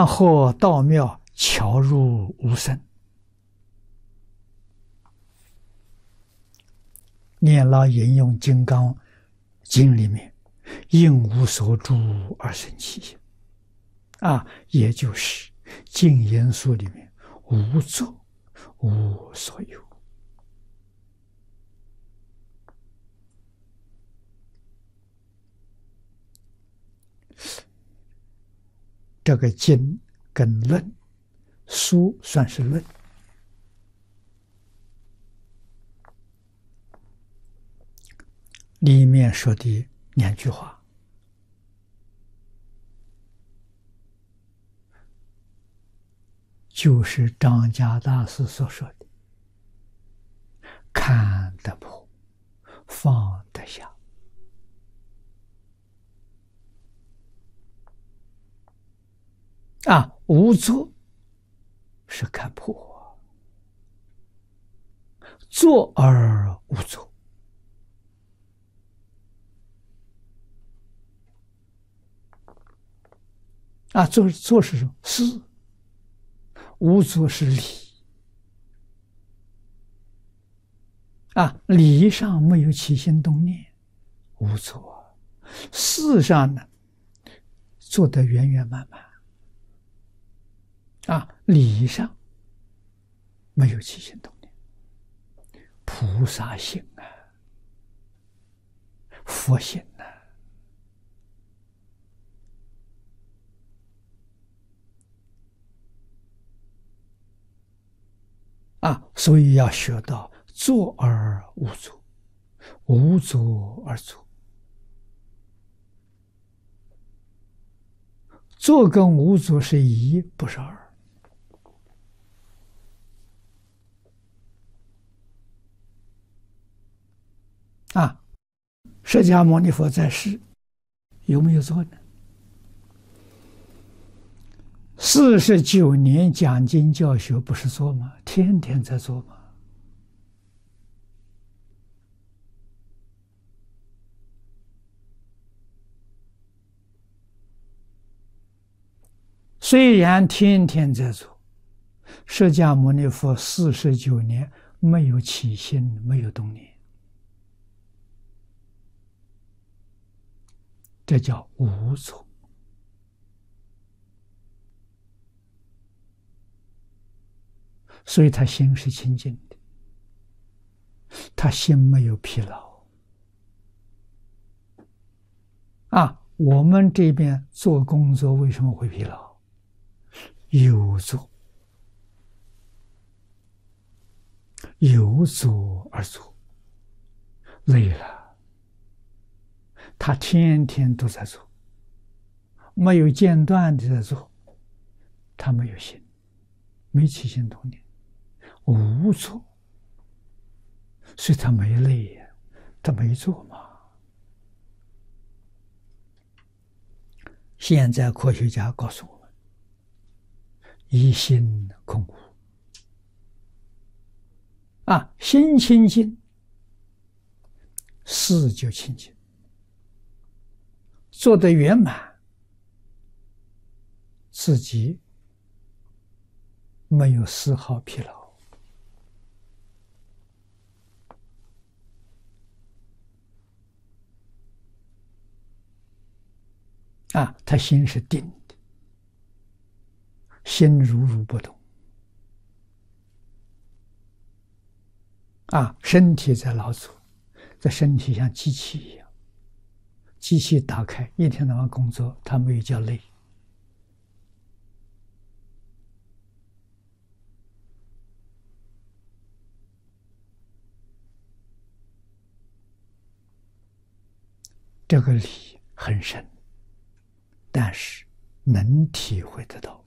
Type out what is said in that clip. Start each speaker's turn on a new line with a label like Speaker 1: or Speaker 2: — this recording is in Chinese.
Speaker 1: 然后到庙悄入无声，念老引用《金刚经》里面应无所住而生其心也就是净言书里面无作无所有。这个经跟论，书算是论，里面说的2句话，就是张家大师所说的看得破，放得下。无作是看破，作而无作。作是什么？事。无作是理。理上没有起心动念，无作；事上呢，做得圆圆满满。理上没有起心动念，菩萨心佛心所以要学到作而无作，无作而作。作跟无作是一，不是二。释迦牟尼佛在世有没有做呢？49年讲经教学不是做吗？天天在做吗？虽然天天在做，释迦牟尼佛49年没有起心，没有动念，这叫无作。所以他心是清净的，他心没有疲劳。我们这边做工作为什么会疲劳？有作，有作而作，累了。他天天都在做，没有间断的在做，他没有心，没起心动念，无作，所以他没累呀，他没做嘛。现在科学家告诉我们，一心空无。心清净，事就清净，做得圆满，自己没有丝毫疲劳。他心是定的，心如如不动。身体在劳作，这身体像机器一样，机器打开，一天到晚工作，它没有叫累。这个理很深，但是能体会得到。